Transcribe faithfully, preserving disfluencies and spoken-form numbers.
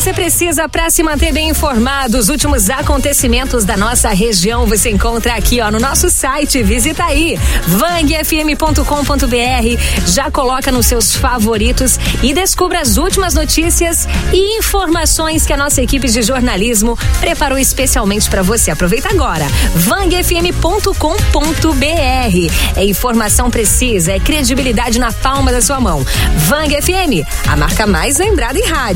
você precisa para se manter bem informado. Os últimos acontecimentos da nossa região você encontra aqui, ó, no nosso site. Visita aí, vang f m ponto com ponto b r. Já coloca nos seus favoritos e descubra as últimas notícias e informações que a nossa equipe de jornalismo preparou especialmente para você. Aproveita agora, vang f m ponto com ponto b r. É informação precisa, é credibilidade na palma da sua mão. Vang F M, a marca mais lembrada em rádio.